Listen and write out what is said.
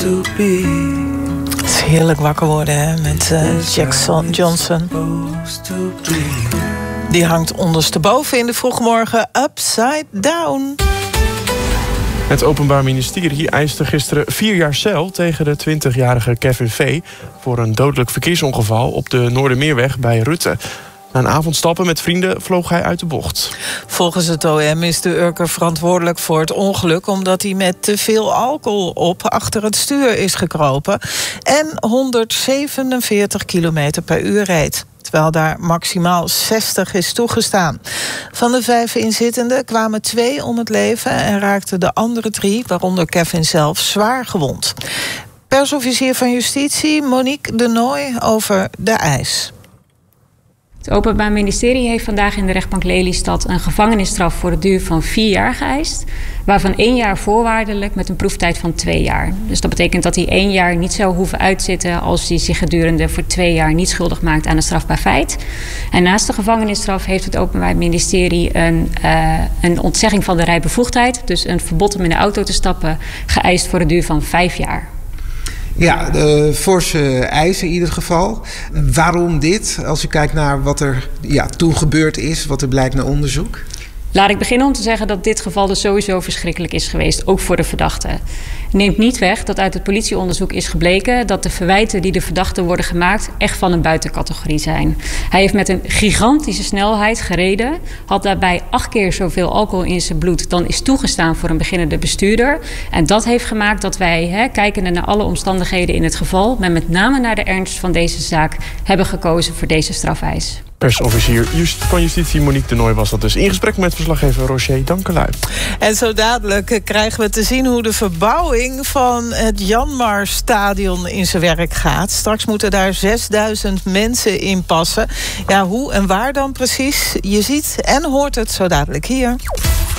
Het is heerlijk wakker worden, hè, met Jack Johnson. Die hangt ondersteboven in de vroegmorgen upside down. Het Openbaar Ministerie eiste gisteren 4 jaar cel tegen de 20-jarige Kevin V. voor een dodelijk verkeersongeval op de Noordermeerweg bij Rutte. Na een avondstappen met vrienden vloog hij uit de bocht. Volgens het OM is de Urker verantwoordelijk voor het ongeluk omdat hij met te veel alcohol op achter het stuur is gekropen en 147 km per uur reed, terwijl daar maximaal 60 is toegestaan. Van de 5 inzittenden kwamen 2 om het leven en raakten de andere 3, waaronder Kevin zelf, zwaar gewond. Persofficier van Justitie Monique de Nooy over de eis. Het Openbaar Ministerie heeft vandaag in de rechtbank Lelystad een gevangenisstraf voor de duur van 4 jaar geëist, waarvan 1 jaar voorwaardelijk met een proeftijd van 2 jaar. Dus dat betekent dat hij 1 jaar niet zou hoeven uitzitten als hij zich gedurende voor 2 jaar niet schuldig maakt aan een strafbaar feit. En naast de gevangenisstraf heeft het Openbaar Ministerie een ontzegging van de rijbevoegdheid, dus een verbod om in de auto te stappen, geëist voor de duur van 5 jaar. Ja, forse eisen in ieder geval. Waarom dit? Als u kijkt naar wat er toen gebeurd is, wat er blijkt naar onderzoek. Laat ik beginnen om te zeggen dat dit geval dus sowieso verschrikkelijk is geweest, ook voor de verdachte. Neemt niet weg dat uit het politieonderzoek is gebleken dat de verwijten die de verdachte worden gemaakt echt van een buitencategorie zijn. Hij heeft met een gigantische snelheid gereden, had daarbij 8 keer zoveel alcohol in zijn bloed dan is toegestaan voor een beginnende bestuurder. En dat heeft gemaakt dat wij, kijkende naar alle omstandigheden in het geval, maar met name naar de ernst van deze zaak, hebben gekozen voor deze strafeis. Persofficier van Justitie Monique de Nooy was dat dus in gesprek met verslaggever Roger Dankelui. En zo dadelijk krijgen we te zien hoe de verbouwing van het Janmar-stadion in zijn werk gaat. Straks moeten daar 6000 mensen in passen. Ja, hoe en waar dan precies? Je ziet en hoort het zo dadelijk hier.